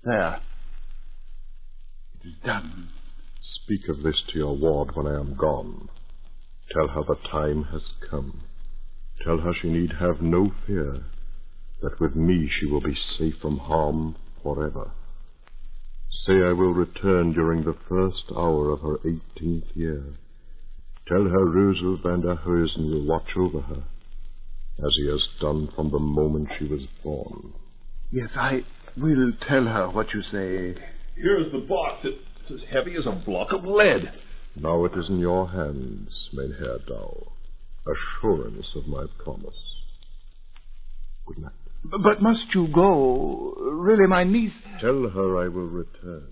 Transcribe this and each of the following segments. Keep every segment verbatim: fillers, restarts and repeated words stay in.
There. It is done. Speak of this to your ward when I am gone. Tell her the time has come. Tell her she need have no fear, that with me she will be safe from harm forever. Say I will return during the first hour of her eighteenth year. Tell her Rösel van der Heusen will watch over her, as he has done from the moment she was born. Yes, I will tell her what you say. Here's the box. It's as heavy as a block of lead. Now it is in your hands, Mynheer Douw. Assurance of my promise. Good night. But must you go? Really, my niece... Tell her I will return.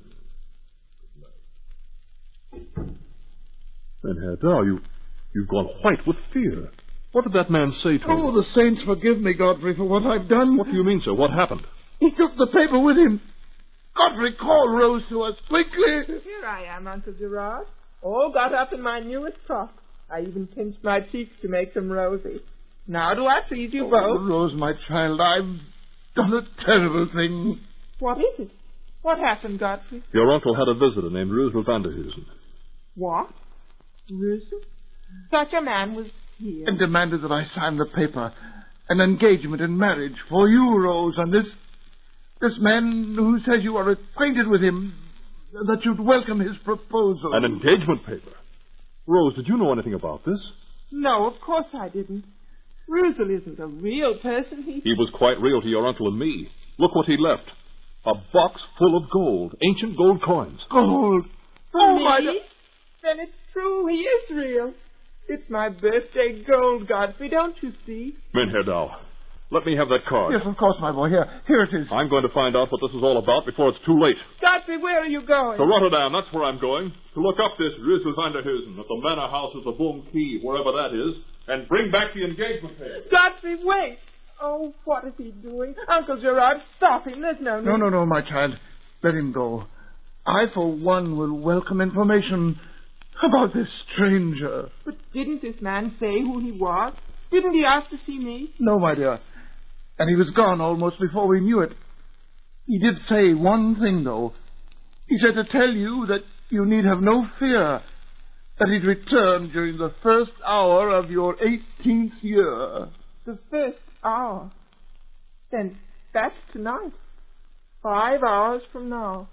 Good night. Mynheer Douw, you, you've gone white with fear. What did that man say to you? Oh, the saints forgive me, Godfrey, for what I've done. What do you mean, sir? What happened? He took the paper with him. Godfrey, call Rose to us, quickly. Here I am, Uncle Gerard. All got up in my newest frock. I even pinched my cheeks to make them rosy. Now do I please you Oh, both? Rose, my child, I've done a terrible thing. What is it? What happened, Godfrey? Your uncle had a visitor named Rösel van der Heusen. What? Rösel? Such a man was here. And demanded that I sign the paper. An engagement in marriage for you, Rose, and this... this man who says you are acquainted with him, that you'd welcome his proposal. An engagement paper? Rose, did you know anything about this? No, of course I didn't. Rösel isn't a real person. He... He was quite real to your uncle and me. Look what he left. A box full of gold, ancient gold coins. Gold? For oh, me? my... Then it's true. He is real. It's my birthday gold, Godfrey, don't you see? Mynheer Douw, let me have that card. Yes, of course, my boy. Here, here it is. I'm going to find out what this is all about before it's too late. Godfrey, where are you going? To Rotterdam, that's where I'm going. To look up this Rösel van der Heusen at the manor house of the Boom Key, wherever that is, and bring back the engagement paper. Godfrey, wait. Oh, what is he doing? Uncle Gerard, stop him. There's no need. No, no, no, my child. Let him go. I, for one, will welcome information about this stranger. But didn't this man say who he was? Didn't he ask to see me? No, my dear. And he was gone almost before we knew it. He did say one thing, though. He said to tell you that you need have no fear, that he'd return during the first hour of your eighteenth year. The first hour? Then that's tonight. Five hours from now.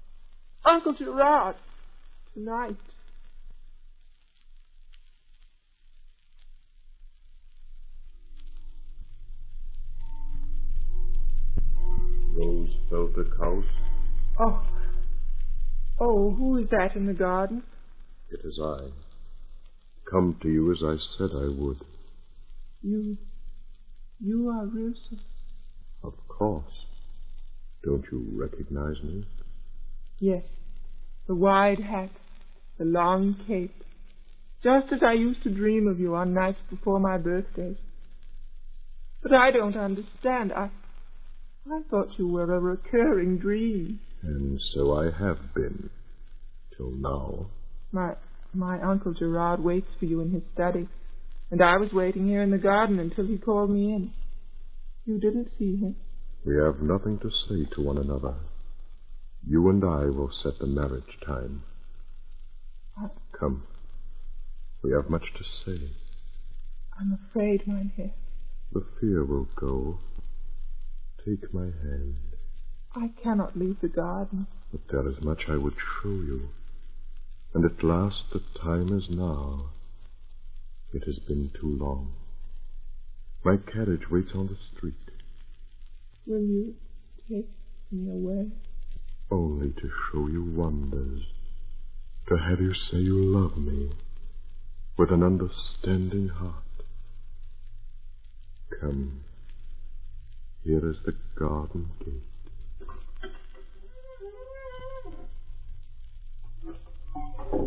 Uncle Gerard, tonight. Rose Velterkous. Oh. Oh, who is that in the garden? It is I. Come to you as I said I would. You... you are Rösel? Of course. Don't you recognize me? Yes. The wide hat, the long cape. Just as I used to dream of you on nights before my birthdays. But I don't understand. I... I thought you were a recurring dream. And so I have been. Till now. My my Uncle Gerard waits for you in his study. And I was waiting here in the garden until he called me in. You didn't see him. We have nothing to say to one another. You and I will set the marriage time. I... Come. We have much to say. I'm afraid, Mynheer. The fear will go. Take my hand. I cannot leave the garden. But there is much I would show you. And at last the time is now. It has been too long. My carriage waits on the street. Will you take me away? Only to show you wonders. To have you say you love me. With an understanding heart. Come. Here is the garden gate.